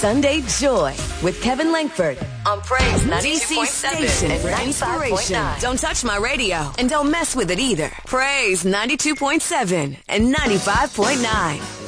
Sunday Joy with Kevin Langford on Praise 92.7 station and for 95.9. inspiration. Don't touch my radio and don't mess with it either. Praise 92.7 and 95.9.